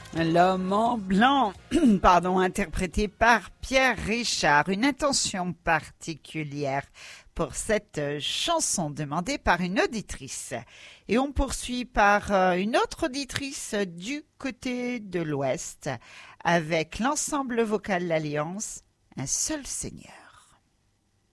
L'homme en blanc, pardon, interprété par Pierre Richard. Une intention particulière pour cette chanson demandée par une auditrice. Et on poursuit par une autre auditrice du côté de l'Ouest avec l'ensemble vocal L'Alliance, Un seul Seigneur.